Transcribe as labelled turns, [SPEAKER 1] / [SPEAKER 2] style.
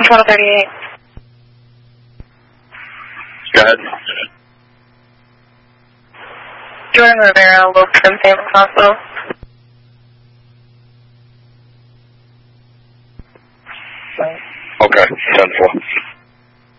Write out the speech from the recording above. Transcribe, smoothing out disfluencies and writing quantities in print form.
[SPEAKER 1] Total 38.
[SPEAKER 2] Go ahead.
[SPEAKER 1] Jordan Rivera, Wilson Family Hospital.
[SPEAKER 2] Okay, 10-4.